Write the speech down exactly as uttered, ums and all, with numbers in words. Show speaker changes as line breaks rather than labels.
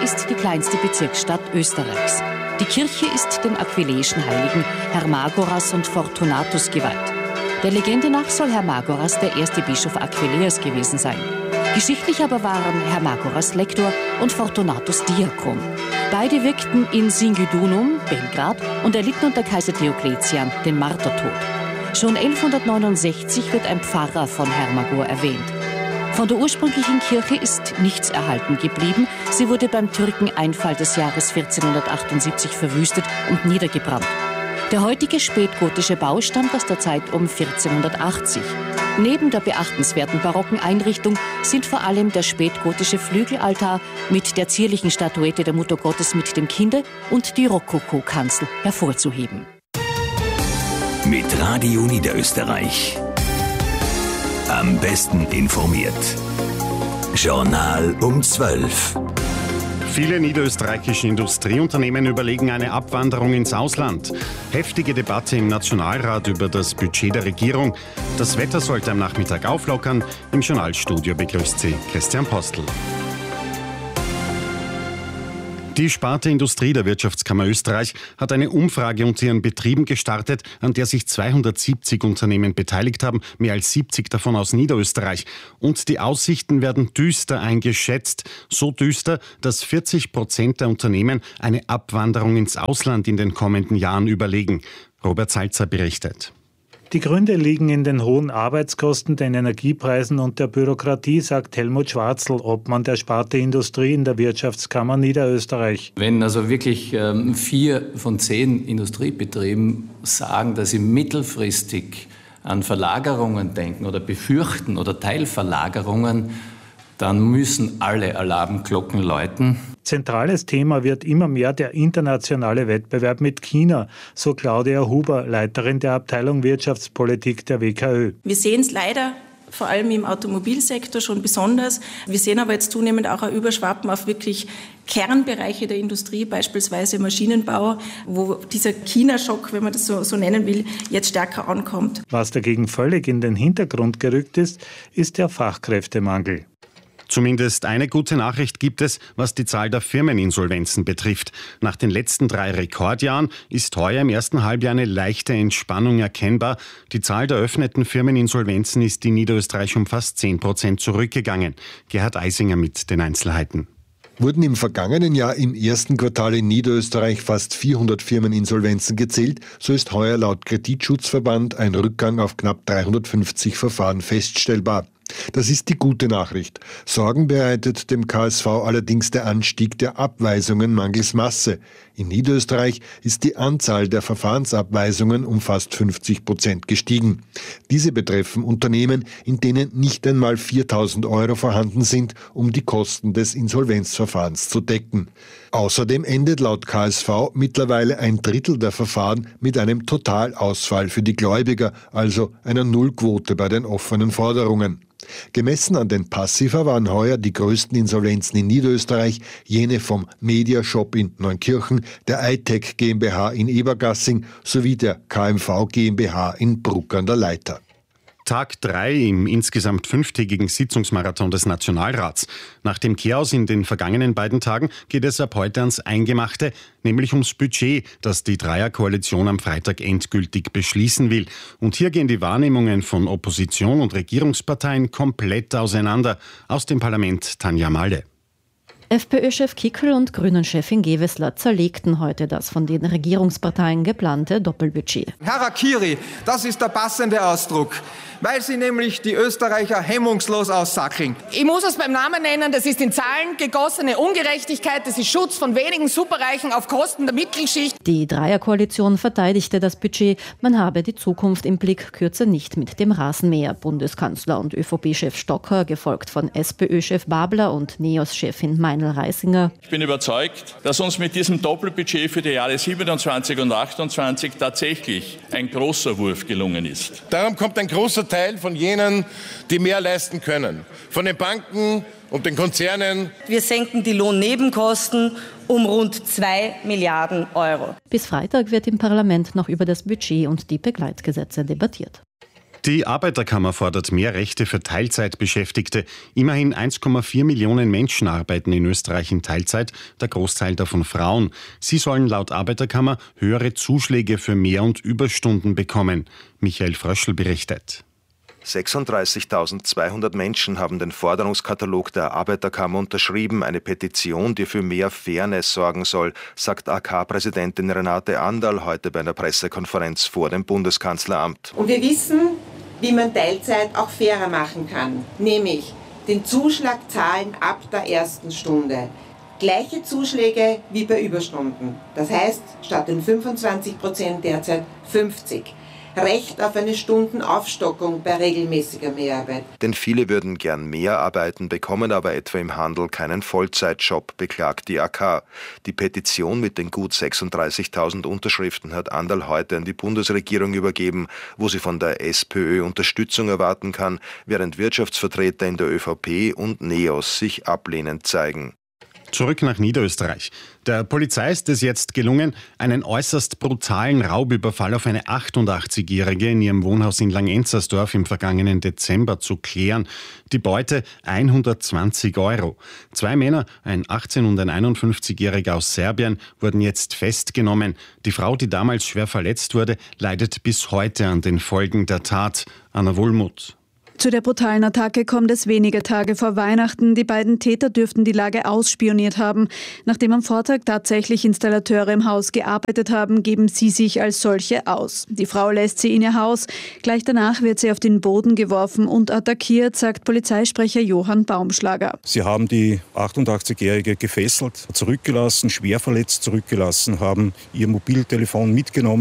ist die kleinste Bezirksstadt Österreichs. Die Kirche ist den aquileischen Heiligen Hermagoras und Fortunatus geweiht. Der Legende nach soll Hermagoras der erste Bischof Aquileias gewesen sein. Geschichtlich aber waren Hermagoras Lektor und Fortunatus Diakon. Beide wirkten in Singidunum, Belgrad, und erlitten unter Kaiser Diokletian den Martertod. Schon elfhundertneunundsechzig wird ein Pfarrer von Hermagor erwähnt. Von der ursprünglichen Kirche ist nichts erhalten geblieben. Sie wurde beim Türkeneinfall des Jahres vierzehnhundertachtundsiebzig verwüstet und niedergebrannt. Der heutige spätgotische Bau stammt aus der Zeit um vierzehnhundertachtzig. Neben der beachtenswerten barocken Einrichtung sind vor allem der spätgotische Flügelaltar mit der zierlichen Statuette der Mutter Gottes mit dem Kinde und die Rokokokanzel hervorzuheben.
Mit Radio Niederösterreich. Am besten informiert. Journal um zwölf.
Viele niederösterreichische Industrieunternehmen überlegen eine Abwanderung ins Ausland. Heftige Debatte im Nationalrat über das Budget der Regierung. Das Wetter sollte am Nachmittag auflockern. Im Journalstudio begrüßt Sie Christian Postel. Die Sparte Industrie der Wirtschaftskammer Österreich hat eine Umfrage unter ihren Betrieben gestartet, an der sich zweihundertsiebzig Unternehmen beteiligt haben, mehr als siebzig davon aus Niederösterreich. Und die Aussichten werden düster eingeschätzt, so düster, dass vierzig Prozent der Unternehmen eine Abwanderung ins Ausland in den kommenden Jahren überlegen. Robert Salzer berichtet.
Die Gründe liegen in den hohen Arbeitskosten, den Energiepreisen und der Bürokratie, sagt Helmut Schwarzl, Obmann der Sparte Industrie in der Wirtschaftskammer Niederösterreich.
Wenn also wirklich ähm, vier von zehn Industriebetrieben sagen, dass sie mittelfristig an Verlagerungen denken oder befürchten oder Teilverlagerungen, dann müssen alle Alarmglocken läuten.
Zentrales Thema wird immer mehr der internationale Wettbewerb mit China, so Claudia Huber, Leiterin der Abteilung Wirtschaftspolitik der W K Ö.
Wir sehen es leider vor allem im Automobilsektor schon besonders. Wir sehen aber jetzt zunehmend auch ein Überschwappen auf wirklich Kernbereiche der Industrie, beispielsweise Maschinenbau, wo dieser China-Schock, wenn man das so, so nennen will, jetzt stärker ankommt.
Was dagegen völlig in den Hintergrund gerückt ist, ist der Fachkräftemangel.
Zumindest eine gute Nachricht gibt es, was die Zahl der Firmeninsolvenzen betrifft. Nach den letzten drei Rekordjahren ist heuer im ersten Halbjahr eine leichte Entspannung erkennbar. Die Zahl der eröffneten Firmeninsolvenzen ist in Niederösterreich um fast zehn Prozent zurückgegangen. Gerhard Eisinger mit den Einzelheiten.
Wurden im vergangenen Jahr im ersten Quartal in Niederösterreich fast vierhundert Firmeninsolvenzen gezählt, so ist heuer laut Kreditschutzverband ein Rückgang auf knapp dreihundertfünfzig Verfahren feststellbar. Das ist die gute Nachricht. Sorgen bereitet dem K S V allerdings der Anstieg der Abweisungen mangels Masse. In Niederösterreich ist die Anzahl der Verfahrensabweisungen um fast fünfzig Prozent gestiegen. Diese betreffen Unternehmen, in denen nicht einmal viertausend Euro vorhanden sind, um die Kosten des Insolvenzverfahrens zu decken. Außerdem endet laut K S V mittlerweile ein Drittel der Verfahren mit einem Totalausfall für die Gläubiger, also einer Nullquote bei den offenen Forderungen. Gemessen an den Passiva waren heuer die größten Insolvenzen in Niederösterreich jene vom Mediashop in Neunkirchen, der iTech GmbH in Ebergassing sowie der K M V GmbH in Bruck an der Leitha.
Tag drei im insgesamt fünftägigen Sitzungsmarathon des Nationalrats. Nach dem Chaos in den vergangenen beiden Tagen geht es ab heute ans Eingemachte, nämlich ums Budget, das die Dreierkoalition am Freitag endgültig beschließen will. Und hier gehen die Wahrnehmungen von Opposition und Regierungsparteien komplett auseinander. Aus dem Parlament Tanja Malle.
FPÖ-Chef Kickl und Grünen-Chefin Gewessler zerlegten heute das von den Regierungsparteien geplante Doppelbudget.
Harakiri, das ist der passende Ausdruck, weil sie nämlich die Österreicher hemmungslos aussackeln.
Ich muss es beim Namen nennen, das ist in Zahlen gegossene Ungerechtigkeit, das ist Schutz von wenigen Superreichen auf Kosten der Mittelschicht.
Die Dreierkoalition verteidigte das Budget, man habe die Zukunft im Blick, kürze nicht mit dem Rasenmäher. Bundeskanzler und ÖVP-Chef Stocker, gefolgt von SPÖ-Chef Babler und NEOS-Chefin Meinl Reisinger.
Ich bin überzeugt, dass uns mit diesem Doppelbudget für die Jahre siebenundzwanzig und achtundzwanzig tatsächlich ein großer Wurf gelungen ist.
Darum kommt ein großer Teil von jenen, die mehr leisten können. Von den Banken und den Konzernen.
Wir senken die Lohnnebenkosten um rund zwei Milliarden Euro.
Bis Freitag wird im Parlament noch über das Budget und die Begleitgesetze debattiert.
Die Arbeiterkammer fordert mehr Rechte für Teilzeitbeschäftigte. Immerhin eins Komma vier Millionen Menschen arbeiten in Österreich in Teilzeit, der Großteil davon Frauen. Sie sollen laut Arbeiterkammer höhere Zuschläge für Mehr- und Überstunden bekommen. Michael Fröschl berichtet.
sechsunddreißigtausendzweihundert Menschen haben den Forderungskatalog der Arbeiterkammer unterschrieben, eine Petition, die für mehr Fairness sorgen soll, sagt A K-Präsidentin Renate Anderl heute bei einer Pressekonferenz vor dem Bundeskanzleramt.
Und wir wissen, wie man Teilzeit auch fairer machen kann, nämlich den Zuschlag zahlen ab der ersten Stunde. Gleiche Zuschläge wie bei Überstunden. Das heißt, statt den fünfundzwanzig Prozent derzeit fünfzig. Recht auf eine Stundenaufstockung bei regelmäßiger Mehrarbeit.
Denn viele würden gern mehr arbeiten, bekommen aber etwa im Handel keinen Vollzeitjob, beklagt die A K. Die Petition mit den gut sechsunddreißigtausend Unterschriften hat Anderl heute an die Bundesregierung übergeben, wo sie von der SPÖ Unterstützung erwarten kann, während Wirtschaftsvertreter in der ÖVP und NEOS sich ablehnend zeigen.
Zurück nach Niederösterreich. Der Polizei ist es jetzt gelungen, einen äußerst brutalen Raubüberfall auf eine achtundachtzigjährige in ihrem Wohnhaus in Langenzersdorf im vergangenen Dezember zu klären. Die Beute hundertzwanzig Euro. Zwei Männer, ein achtzehn- und ein einundfünfzigjähriger aus Serbien, wurden jetzt festgenommen. Die Frau, die damals schwer verletzt wurde, leidet bis heute an den Folgen der Tat. Anna Wohlmuth.
Zu der brutalen Attacke kommt es wenige Tage vor Weihnachten. Die beiden Täter dürften die Lage ausspioniert haben. Nachdem am Vortag tatsächlich Installateure im Haus gearbeitet haben, geben sie sich als solche aus. Die Frau lässt sie in ihr Haus. Gleich danach wird sie auf den Boden geworfen und attackiert, sagt Polizeisprecher Johann Baumschlager.
Sie haben die achtundachtzigjährige gefesselt, zurückgelassen, schwer verletzt zurückgelassen, haben ihr Mobiltelefon mitgenommen.